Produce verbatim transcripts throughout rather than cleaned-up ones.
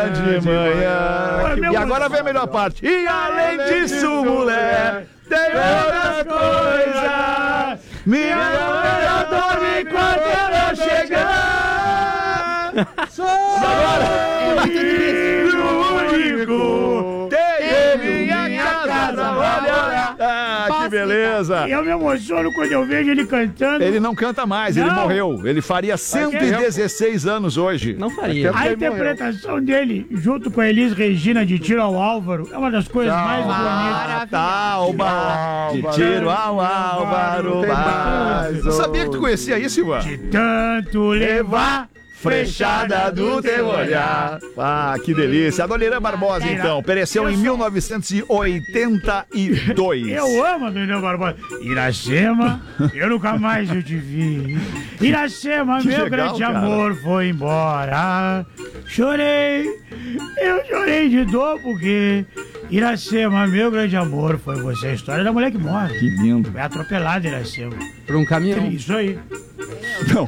De manhã. E agora vem a melhor parte. E além disso, mulher, tem outras coisas. Minha mulher dorme enquanto eu não chegar. Agora É muito difícil. único. Tem minha casa, olha. Ah, que beleza. Eu me emociono quando eu vejo ele cantando. Ele não canta mais, ele Não. morreu. Ele faria cento e dezesseis anos hoje. Não faria. A interpretação dele, junto com a Elis Regina de Tiro ao Álvaro, é uma das coisas mais bonitas. Tá, Alba, de tiro ao Álvaro. Eu sabia que tu conhecia isso, Silva? De tanto levar. Frechada do teu olhar. Ah, que delícia. Adoniran Barbosa, então, pereceu em mil novecentos e oitenta e dois. Eu amo Adoniran Barbosa. Iracema, eu nunca mais eu te vi. Iracema, Que meu legal, grande cara. amor foi embora. Chorei, eu chorei de dor porque Iracema, meu grande amor foi você. A história da mulher que morre. Que lindo. É atropelada, Iracema. Por um caminhão. Isso aí. Não,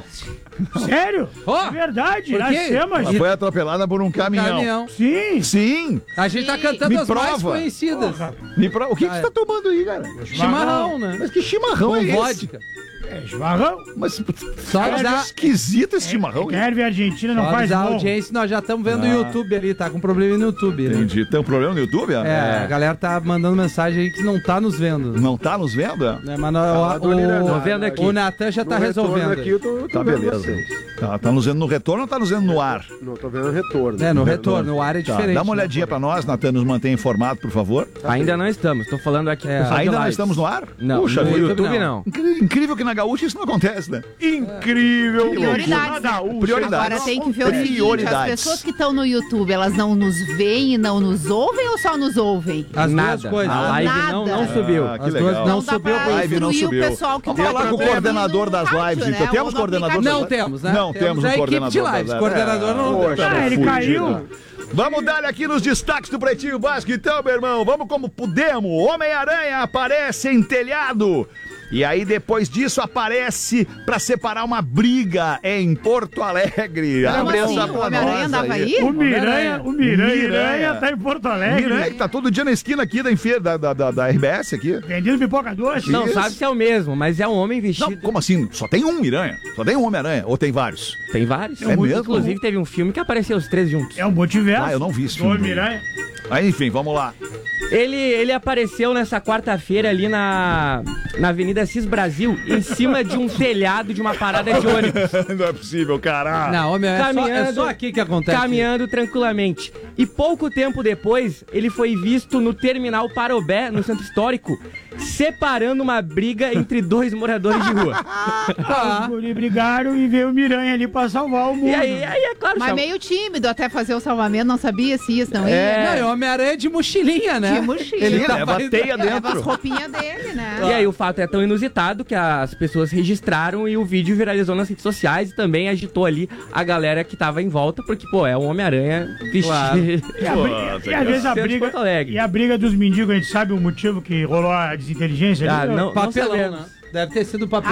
Sério? Ó, é verdade, por quê? Iracema. ela foi atropelada por um caminhão. Caminhão. Sim. Sim. A gente tá cantando Me as mais prova. conhecidas. Me pro... O que, que você tá tomando aí, cara? Chimarrão, né? Mas que chimarrão Com é esse? vodka. É chimarrão. Mas Só cara, avisar, esquisito esse chimarrão. Que a erva argentina não só faz avisar a mal. audiência, nós já estamos vendo Ah. o YouTube ali, tá com problema no YouTube. Né? Entendi. Tem um problema no YouTube? É, a galera tá mandando mensagem aí que não tá nos vendo. Não tá nos vendo? é? Né, mas nós- o, Tô vendo aqui. O Natan já tá No resolvendo. retorno aqui, eu tô, eu tô Tá, vendo beleza. vocês. Tá, tá nos vendo no retorno ou tá nos vendo no ar? Não, tô vendo o retorno. É, no retorno, o ar é Tá, diferente. dá uma né? olhadinha pra nós, Natan, nos mantém informado, por favor. Ainda não estamos, tô falando aqui. É. pessoal de Ainda não lives. estamos no ar? Não, Puxa no vida. YouTube não. Incrível, incrível que na Gaúcha isso não acontece, né? Incrível. Prioridades. Prioridades. Agora tem que ver o seguinte, as Prioridades. pessoas que estão no YouTube, elas não nos veem e não nos ouvem ou só nos ouvem? As Nada. duas coisas. A live Nada. não, não subiu. Ah, que As legal. duas não Não dá subiu. pra A live não instruir subiu. o pessoal que Vamos tá falar com o acompanhando coordenador no das rádio, lives, né? então. Temos Ou no coordenador das Não lives? temos, né? Não temos a um equipe coordenador de das lives. lives. Coordenador não Poxa, tem. Ah, ele fudido. caiu. Vamos dar aqui nos destaques do Pretinho Básico, então, meu irmão. Vamos como pudemos. Homem-Aranha aparece em telhado. E aí, depois disso, aparece pra separar uma briga em Porto Alegre. Como Abre assim? essa O pra Homem-Aranha nós andava aí? O Miranha, o Miranha, Miranha. Miranha tá em Porto Alegre. Miranha, que tá todo dia na esquina aqui da, Enfe- da, da, da, da R B S aqui. Vendendo pipoca doce. Não Isso. sabe se é o mesmo, mas é um homem Não, vestido. como assim? Só tem um Miranha? Só tem um Homem-Aranha? Ou tem vários? Tem vários. É mesmo? Inclusive teve um filme que apareceu os três juntos. É um multiverso. Ah, eu não vi esse Do filme. Miranha. Aí, enfim, vamos lá. Ele, ele apareceu nessa quarta-feira ali na, na Avenida Cis Brasil, em cima de um telhado de uma parada de ônibus. Não é possível, cara. Não, homem, é só, é Caminhando- só aqui que acontece. Caminhando tranquilamente. E pouco tempo depois, ele foi visto no terminal Parobé, no centro histórico, separando uma briga entre dois moradores de rua. Ah, os guri brigaram e veio o Miranha ali pra salvar o mundo. E aí, aí é claro, Mas chama- meio tímido até fazer o salvamento, não sabia se isso não ia. É. Não, e o Homem-Aranha de mochilinha, né? De mochila. Ele Sim, tá leva a fazendo- teia Leva as dentro. roupinhas dele, né? E aí o fato é tão inusitado que as pessoas registraram e o vídeo viralizou nas redes sociais e também agitou ali a galera que tava em volta, porque, pô, é um Homem-Aranha vestido. Claro. E, a briga- Nossa, e às vezes a Centro de briga. Porto Alegre. E a briga dos mendigos, a gente sabe o motivo que rolou a desinteligência Ah, ali? não- Papelão, sabemos. né? Deve ter sido papelão.